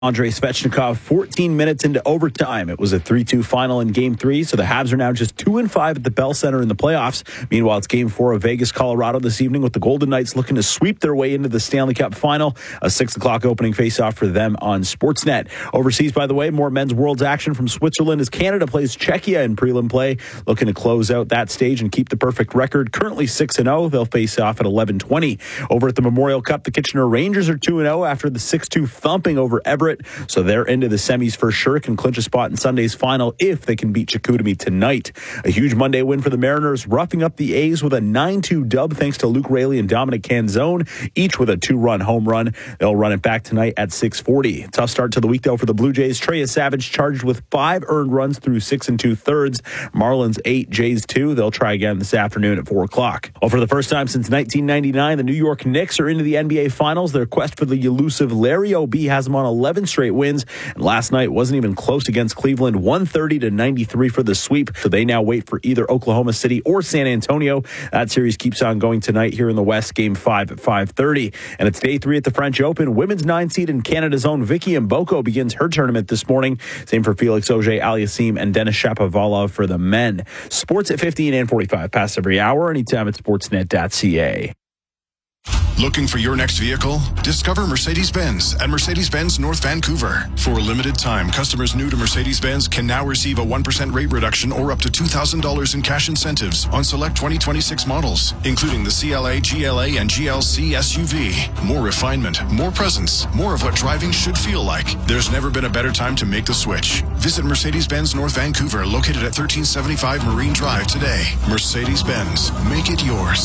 Andrei Svechnikov 14 minutes into overtime. It was a 3-2 final in Game 3, so the Habs are now just 2-5 at the Bell Center in the playoffs. Meanwhile, it's Game 4 of Vegas, Colorado this evening with the Golden Knights looking to sweep their way into the Stanley Cup final. A 6 o'clock opening faceoff for them on Sportsnet. Overseas, by the way, more men's world's action from Switzerland as Canada plays Czechia in prelim play, looking to close out that stage and keep the perfect record. Currently 6-0. They'll face off at 11:20. Over at the Memorial Cup, the Kitchener Rangers are 2-0 after the 6-2 thumping over Everett. So they're into the semis for sure. Can clinch a spot in Sunday's final if they can beat Chicoutimi tonight. A huge Monday win for the Mariners, roughing up the A's with a 9-2 dub thanks to Luke Raley and Dominic Canzone, each with a 2-run home run. They'll run it back tonight at 6:40. Tough start to the week, though, for the Blue Jays. Trey Savage charged with 5 earned runs through 6 2/3. Marlins 8, Jays 2. They'll try again this afternoon at 4 o'clock. Well, for the first time since 1999, the New York Knicks are into the NBA Finals. Their quest for the elusive Larry O'B has them on 11 straight wins. And last night wasn't even close against Cleveland, 130-93 for the sweep. So they now wait for either Oklahoma City or San Antonio. That series keeps on going tonight here in the West, Game 5 at 5:30. And it's Day 3 at the French Open. Women's 9 seed in Canada's own Vicky Mboko begins her tournament this morning. Same for Felix Auger-Aliassime and Denis Shapovalov for the men. Sports at 15 and 45 past every hour, anytime at sportsnet.ca. Looking for your next vehicle? Discover Mercedes-Benz at Mercedes-Benz North Vancouver. For a limited time, customers new to Mercedes-Benz can now receive a 1% rate reduction or up to $2,000 in cash incentives on select 2026 models, including the CLA, GLA, and GLC SUV. More refinement, more presence, more of what driving should feel like. There's never been a better time to make the switch. Visit Mercedes-Benz North Vancouver, located at 1375 Marine Drive today. Mercedes-Benz, make it yours.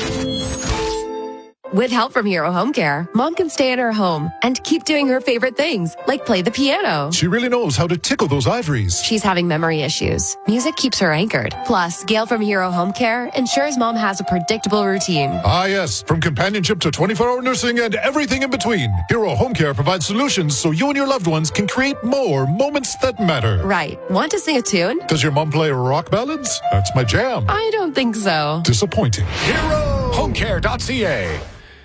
With help from Hero Home Care, Mom can stay in her home and keep doing her favorite things, like play the piano. She really knows how to tickle those ivories. She's having memory issues. Music keeps her anchored. Plus, Gail from Hero Home Care ensures Mom has a predictable routine. Ah, yes. From companionship to 24-hour nursing and everything in between, Hero Home Care provides solutions so you and your loved ones can create more moments that matter. Right. Want to sing a tune? Does your mom play rock ballads? That's my jam. I don't think so. Disappointing. HeroHomeCare.ca.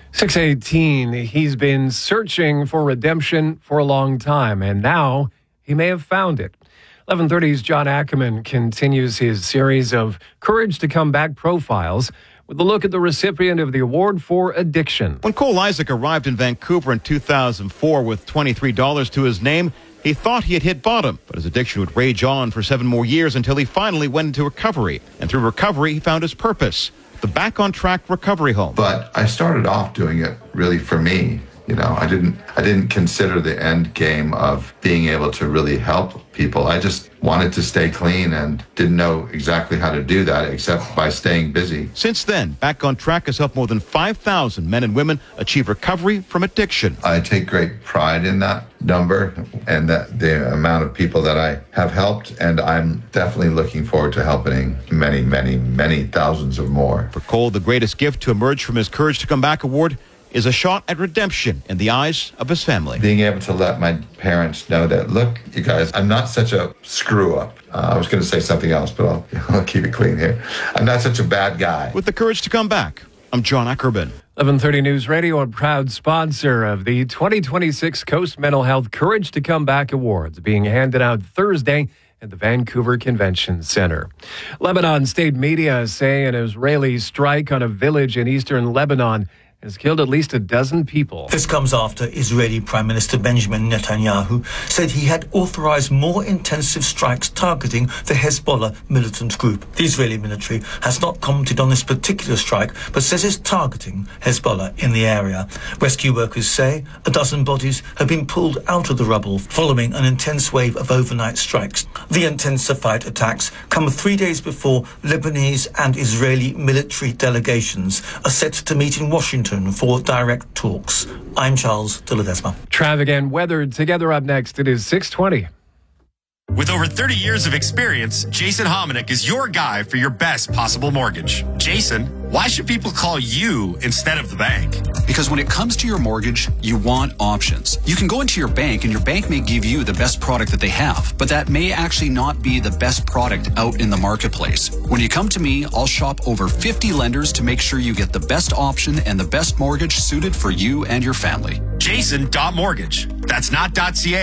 6:18, he's been searching for redemption for a long time, and now he may have found it. 11:30's John Ackerman continues his series of Courage to Come Back profiles with a look at the recipient of the award for addiction. When Cole Isaac arrived in Vancouver in 2004 with $23 to his name, he thought he had hit bottom, but his addiction would rage on for 7 more years until he finally went into recovery. And through recovery, he found his purpose. The Back on Track Recovery Home. But I started off doing it really for me. You know, I didn't consider the end game of being able to really help people. I just wanted to stay clean and didn't know exactly how to do that except by staying busy. Since then, Back on Track has helped more than 5,000 men and women achieve recovery from addiction. I take great pride in that number and that the amount of people that I have helped, and I'm definitely looking forward to helping many, many, many thousands of more. For Cole, the greatest gift to emerge from his Courage to Come Back award is a shot at redemption in the eyes of his family. Being able to let my parents know that, look, you guys, I'm not such a screw-up. I was going to say something else, but I'll keep it clean here. I'm not such a bad guy. With the Courage to Come Back, I'm John Ackerman. 11:30 News Radio, a proud sponsor of the 2026 Coast Mental Health Courage to Come Back Awards, being handed out Thursday at the Vancouver Convention Center. Lebanon state media say an Israeli strike on a village in eastern Lebanon has killed at least a dozen people. This comes after Israeli Prime Minister Benjamin Netanyahu said he had authorized more intensive strikes targeting the Hezbollah militant group. The Israeli military has not commented on this particular strike, but says it's targeting Hezbollah in the area. Rescue workers say a dozen bodies have been pulled out of the rubble following an intense wave of overnight strikes. The intensified attacks come 3 days before Lebanese and Israeli military delegations are set to meet in Washington for direct talks. I'm Charles de Ledesma. Traffic and weather together up next. It is 6:20. With over 30 years of experience, Jason Hominick is your guy for your best possible mortgage. Jason, why should people call you instead of the bank? Because when it comes to your mortgage, you want options. You can go into your bank and your bank may give you the best product that they have, but that may actually not be the best product out in the marketplace. When you come to me, I'll shop over 50 lenders to make sure you get the best option and the best mortgage suited for you and your family. Jason.mortgage. That's not .ca.